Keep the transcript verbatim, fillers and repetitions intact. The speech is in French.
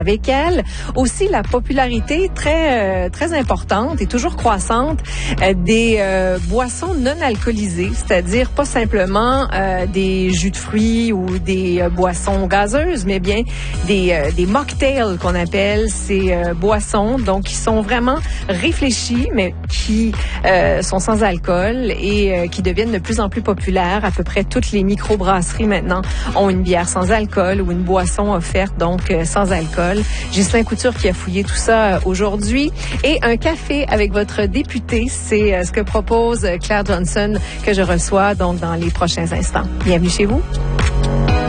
Avec elle, aussi la popularité très euh, très importante et toujours croissante euh, des euh, boissons non alcoolisées, c'est-à-dire pas simplement euh, des jus de fruits ou des euh, boissons gazeuses, mais bien des euh, des mocktails qu'on appelle ces euh, boissons, donc qui sont vraiment réfléchies, mais qui euh, sont sans alcool et euh, qui deviennent de plus en plus populaires. À peu près toutes les microbrasseries maintenant ont une bière sans alcool ou une boisson offerte donc euh, sans alcool. Ghislain Couture qui a fouillé tout ça aujourd'hui. Et un café avec votre député, c'est ce que propose Claire Johnson que je reçois donc dans les prochains instants. Bienvenue chez vous.